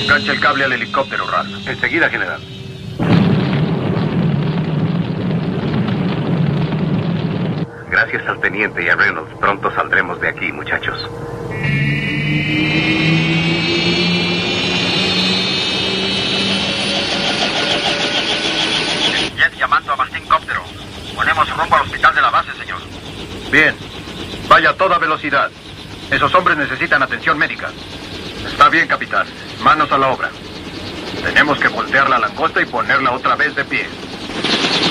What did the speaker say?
Engancha el cable al helicóptero, Ralph. Enseguida, general. Gracias al teniente y a Reynolds, pronto saldremos de aquí, muchachos. Jet llamando a Bastín-cóptero. Ponemos rumbo al hospital de la base, señor. Bien. Vaya a toda velocidad. Esos hombres necesitan atención médica. Está bien, capitán. Manos a la obra. Tenemos que voltear la langosta y ponerla otra vez de pie.